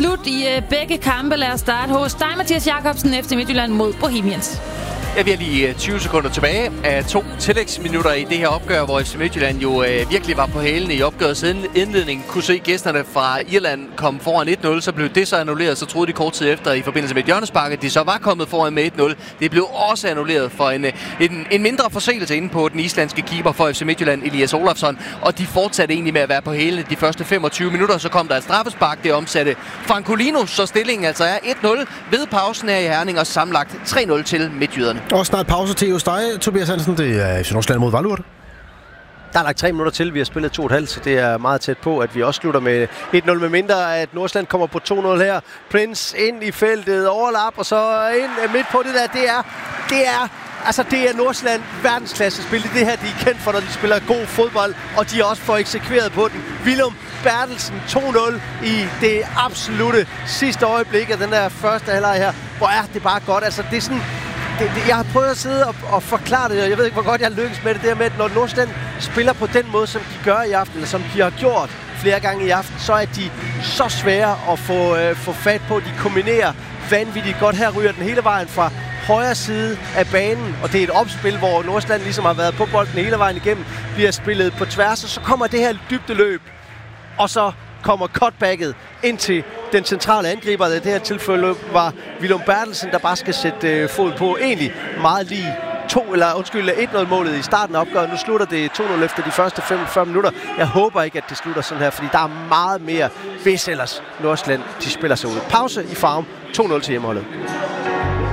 slut i begge kampe. Lad os starte hos dig, Mathias Jakobsen, FC Midtjylland mod Bohemians. Ja, vi er lige 20 sekunder tilbage af 2 tillægsminutter i det her opgør, hvor FC Midtjylland jo virkelig var på hælene i opgørets indledning. Kunne se gæsterne fra Irland komme foran 1-0, så blev det så annulleret. Så troede de kort tid efter i forbindelse med et hjørnespark, at de så var kommet foran med 1-0. Det blev også annulleret for en mindre forseelse inde på den islandske keeper for FC Midtjylland, Elias Olafsson. Og de fortsatte egentlig med at være på hælene de første 25 minutter. Så kom der et straffespark, det omsatte Francolino, så stillingen altså er 1-0 ved pausen her i Herning og sammenlagt 3-0 til midtjyderne. Og snart pause til hos dig, Tobias Hansen. Det er FC Nordsjælland mod Vejle. Der er lagt 3 minutter til. Vi har spillet 2,5, så det er meget tæt på, at vi også slutter med 1-0, med mindre at Nordsjælland kommer på 2-0 her. Prince ind i feltet, overlap, og så ind midt på det der. Det er Nordsjælland verdensklasse spil. Det er det her, de er kendt for, når de spiller god fodbold, og de også får eksekveret på den. Willum Bertelsen 2-0 i det absolutte sidste øjeblik af den der første halvleg her. Hvor er det bare godt. Altså, det er sådan... Jeg har prøvet at sidde og forklare det, og jeg ved ikke, hvor godt jeg lykkes med det der med, at når Nordsjælland spiller på den måde, som de gør i aften, eller som de har gjort flere gange i aften, så er de så svære at få fat på. De kombinerer vanvittigt godt. Her ryger den hele vejen fra højre side af banen, og det er et opspil, hvor Nordsjælland ligesom har været på bolden hele vejen igennem, bliver spillet på tværs, og så kommer det her dybdeløb, og så kommer cutbacket ind til den centrale angriber. Det her tilfælde var Willum Bertelsen, der bare skal sætte fod på. Egentlig meget lige 1-0-målet i starten af opgøret. Nu slutter det 2-0 efter de første 45 minutter. Jeg håber ikke, at det slutter sådan her, fordi der er meget mere, hvis ellers Nordsjælland de spiller sig ud. Pause i Farum. 2-0 til hjemmeholdet.